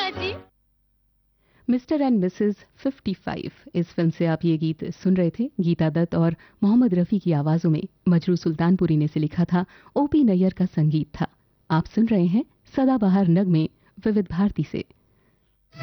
Ji. Mister and Mrs 55 इस film से आप ये गीत सुन रहे थे। गीता दत्त और मोहम्मद रफ़ी की आवाज़ों में मजरू सुल्तानपुरी ने इसे लिखा था। ओपी नैयर का संगीत था। आप सुन रहे हैं सदाबहार नगमे विविध भारती से।